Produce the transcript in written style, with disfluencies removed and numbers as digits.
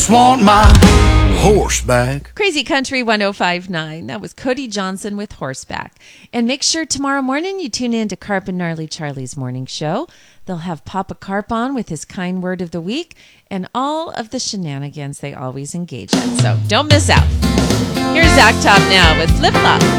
Want my horseback. Crazy Country 105.9. That was Cody Johnson with Horseback. And make sure tomorrow morning you tune in to Carp and Gnarly Charlie's morning show. They'll have Papa Carp on with his kind word of the week and all of the shenanigans they always engage in. So don't miss out. Here's Zach Top now with Flip Flop.